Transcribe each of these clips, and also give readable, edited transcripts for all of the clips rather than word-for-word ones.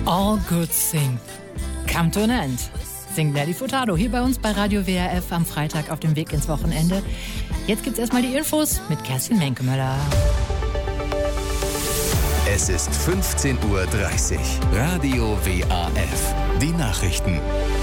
All good things come to an end, singt Nelly Furtado hier bei uns bei Radio WRF am Freitag auf dem Weg ins Wochenende. Jetzt gibt's erstmal die Infos mit Kerstin Menkemöller. Es ist 15:30 Uhr. Radio WAF. Die Nachrichten.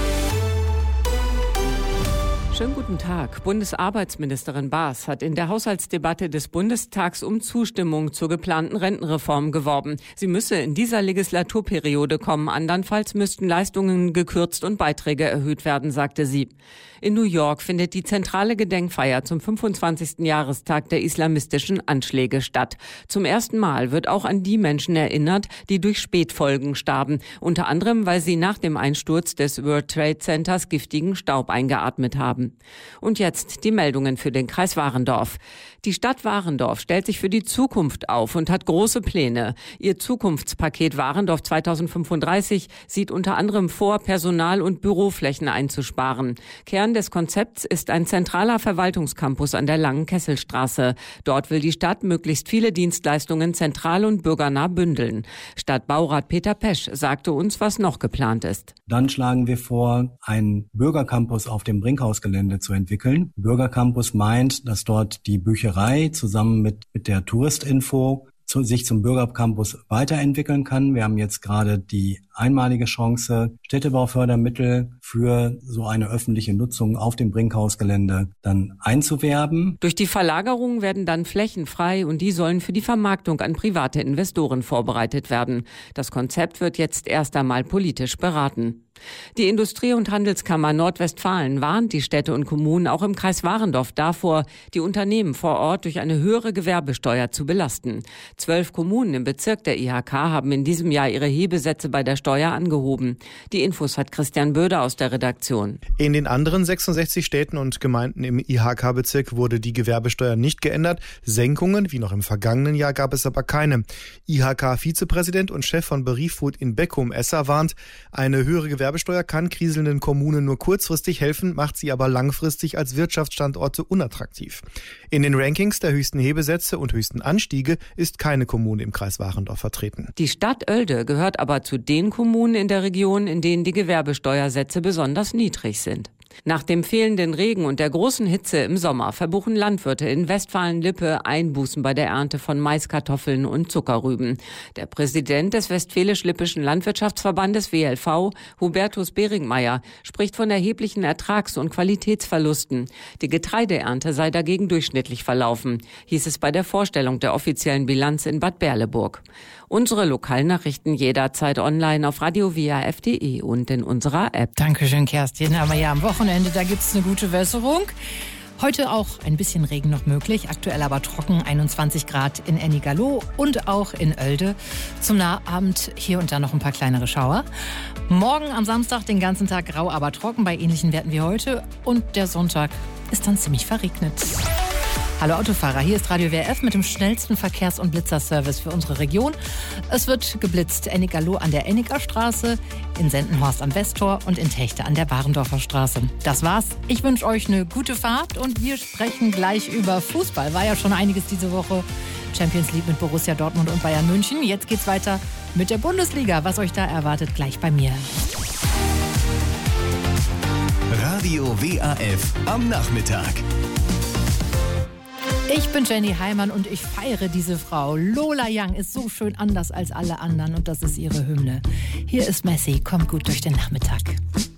Schönen guten Tag. Bundesarbeitsministerin Baas hat in der Haushaltsdebatte des Bundestags um Zustimmung zur geplanten Rentenreform geworben. Sie müsse in dieser Legislaturperiode kommen, andernfalls müssten Leistungen gekürzt und Beiträge erhöht werden, sagte sie. In New York findet die zentrale Gedenkfeier zum 25. Jahrestag der islamistischen Anschläge statt. Zum ersten Mal wird auch an die Menschen erinnert, die durch Spätfolgen starben, unter anderem, weil sie nach dem Einsturz des World Trade Centers giftigen Staub eingeatmet haben. Und jetzt die Meldungen für den Kreis Warendorf. Die Stadt Warendorf stellt sich für die Zukunft auf und hat große Pläne. Ihr Zukunftspaket Warendorf 2035 sieht unter anderem vor, Personal- und Büroflächen einzusparen. Kern des Konzepts ist ein zentraler Verwaltungscampus an der Langen Kesselstraße. Dort will die Stadt möglichst viele Dienstleistungen zentral und bürgernah bündeln. Stadtbaurat Peter Pesch sagte uns, was noch geplant ist. Dann schlagen wir vor, einen Bürgercampus auf dem Brinkhausgelände zu entwickeln. Bürgercampus meint, dass dort die Bücherei zusammen mit der Touristinfo sich zum Bürgercampus weiterentwickeln kann. Wir haben jetzt gerade die einmalige Chance, Städtebaufördermittel für so eine öffentliche Nutzung auf dem Brinkhausgelände dann einzuwerben. Durch die Verlagerung werden dann Flächen frei und die sollen für die Vermarktung an private Investoren vorbereitet werden. Das Konzept wird jetzt erst einmal politisch beraten. Die Industrie- und Handelskammer Nordwestfalen warnt die Städte und Kommunen auch im Kreis Warendorf davor, die Unternehmen vor Ort durch eine höhere Gewerbesteuer zu belasten. 12 Kommunen im Bezirk der IHK haben in diesem Jahr ihre Hebesätze bei der Steuer angehoben. Die Infos hat Christian Böder aus der Redaktion. In den anderen 66 Städten und Gemeinden im IHK-Bezirk wurde die Gewerbesteuer nicht geändert. Senkungen, wie noch im vergangenen Jahr, gab es aber keine. IHK-Vizepräsident und Chef von Berifood in Beckum, Esser, warnt, eine höhere Gewerbesteuer kann kriselnden Kommunen nur kurzfristig helfen, macht sie aber langfristig als Wirtschaftsstandorte unattraktiv. In den Rankings der höchsten Hebesätze und höchsten Anstiege ist keine Kommune im Kreis Warendorf vertreten. Die Stadt Oelde gehört aber zu den Kommunen in der Region, in denen die Gewerbesteuersätze besonders niedrig sind. Nach dem fehlenden Regen und der großen Hitze im Sommer verbuchen Landwirte in Westfalen-Lippe Einbußen bei der Ernte von Mais, Kartoffeln und Zuckerrüben. Der Präsident des Westfälisch-Lippischen Landwirtschaftsverbandes WLV, Hubertus Beringmeier, spricht von erheblichen Ertrags- und Qualitätsverlusten. Die Getreideernte sei dagegen durchschnittlich verlaufen, hieß es bei der Vorstellung der offiziellen Bilanz in Bad Berleburg. Unsere Lokalnachrichten jederzeit online auf radiowaf.de und in unserer App. Dankeschön, Kerstin. Aber ja, am Wochenende, da gibt's eine gute Besserung. Heute auch ein bisschen Regen noch möglich, aktuell aber trocken, 21 Grad in Ennigerloh und auch in Oelde. Zum Nahabend hier und da noch ein paar kleinere Schauer. Morgen am Samstag den ganzen Tag grau, aber trocken bei ähnlichen Werten wie heute. Und der Sonntag ist dann ziemlich verregnet. Hallo Autofahrer, hier ist Radio WRF mit dem schnellsten Verkehrs- und Blitzerservice für unsere Region. Es wird geblitzt Ennigerloh an der Ennigerstraße, in Sendenhorst am Westtor und in Techte an der Warendorfer Straße. Das war's. Ich wünsche euch eine gute Fahrt und wir sprechen gleich über Fußball. War ja schon einiges diese Woche. Champions League mit Borussia Dortmund und Bayern München. Jetzt geht's weiter mit der Bundesliga. Was euch da erwartet, gleich bei mir. Radio WAF am Nachmittag. Ich bin Jenny Heimann und ich feiere diese Frau. Lola Young ist so schön anders als alle anderen und das ist ihre Hymne. Hier ist Messi, kommt gut durch den Nachmittag.